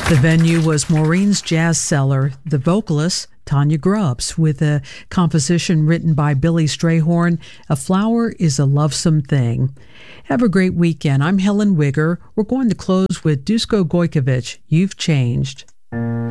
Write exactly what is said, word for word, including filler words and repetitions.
The venue was Maureen's Jazz Cellar. The vocalist, Tanya Grubbs, with a composition written by Billy Strayhorn, A Flower is a Lovesome Thing. Have a great weekend. I'm Helen Wigger. We're going to close with Dusko Gojkovic, You've Changed.